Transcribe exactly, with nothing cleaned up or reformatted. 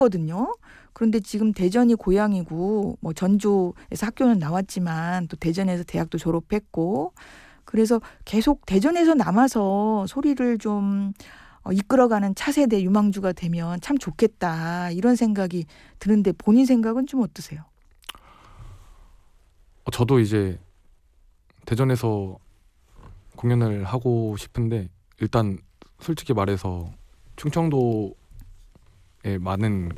거든요. 그런데 지금 대전이 고향이고 뭐 전주에서 학교는 나왔지만 또 대전에서 대학도 졸업했고 그래서 계속 대전에서 남아서 소리를 좀 어, 이끌어가는 차세대 유망주가 되면 참 좋겠다 이런 생각이 드는데 본인 생각은 좀 어떠세요? 어, 저도 이제 대전에서 공연을 하고 싶은데 일단 솔직히 말해서 충청도에 많은